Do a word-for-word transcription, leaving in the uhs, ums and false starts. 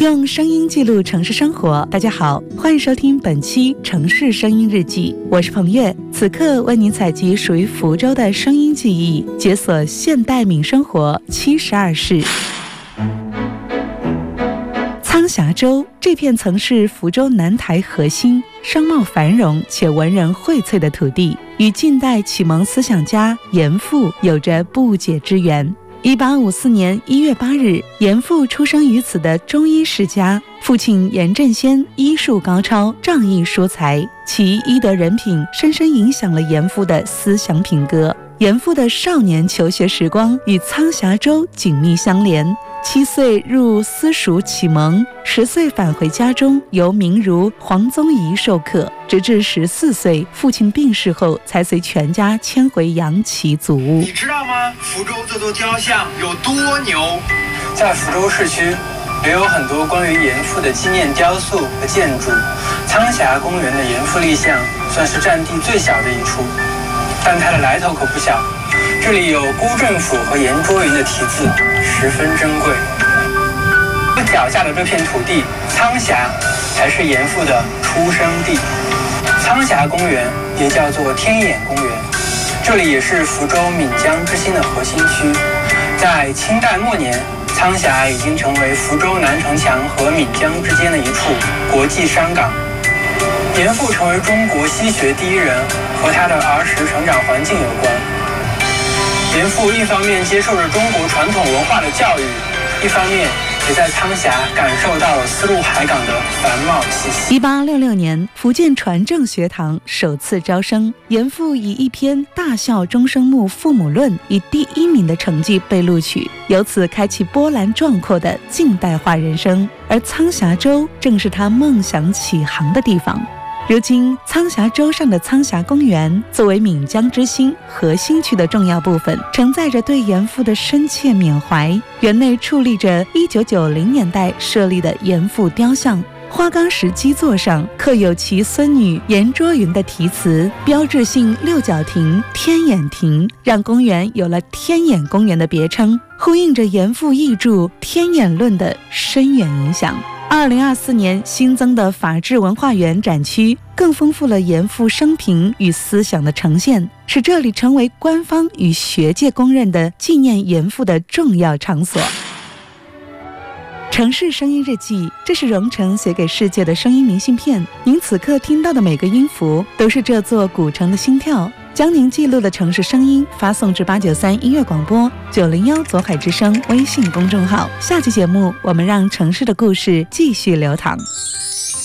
用声音记录城市生活。大家好，欢迎收听本期城市声音日记，我是彭月。此刻为您采集属于福州的声音记忆，解锁现代闽生活七十二式。苍峡州这片曾是福州南台核心、商贸繁荣且文人荟萃的土地，与近代启蒙思想家严复有着不解之缘。一八五四年一月八日，严复出生于此的中医世家，父亲严振先医术高超，仗义疏财，其医德人品深深影响了严复的思想品格。严复的少年求学时光与苍峡州紧密相连，七岁入私塾启蒙，十岁返回家中，由名儒黄宗仪授课，直至十四岁父亲病逝后，才随全家迁回杨岐祖屋。 你知道吗？福州这座雕像有多牛？ 在福州市区也有很多关于严复的纪念雕塑和建筑。苍峡公园的严复立像算是占地最小的一处，但它的来头可不小。这里有辜振甫和严卓云的题字，十分珍贵。脚下的这片土地苍峡才是严复的出生地。苍峡公园也叫做天眼公园，这里也是福州闽江之心的核心区。在清代末年，苍峡已经成为福州南城墙和闽江之间的一处国际商港。严复成为中国西学第一人和他的儿时成长环境有关。严复一方面接受着中国传统文化的教育，一方面也在苍峡感受到了丝路海港的繁茂气息。 一八六六年，福建传正学堂首次招生，严复以一篇《大孝终生目父母论》以第一名的成绩被录取，由此开启波澜壮阔的近代化人生。而苍峡州正是他梦想起航的地方。如今，苍峡州上的苍峡公园作为闽江之心核心区的重要部分，承载着对严复的深切缅怀。园内矗立着一九九零年代设立的严复雕像，花岗石基座上刻有其孙女严卓云的题词，标志性六角亭、天眼亭，让公园有了天眼公园的别称，呼应着严复译著《天眼论》的深远影响。二零二四年新增的法治文化园展区更丰富了严复生平与思想的呈现，使这里成为官方与学界公认的纪念严复的重要场所。城市声音日记，这是蓉城写给世界的声音明信片。您此刻听到的每个音符都是这座古城的心跳，将您记录的城市声音发送至八九三音乐广播九零幺左海之声微信公众号。下期节目，我们让城市的故事继续流淌。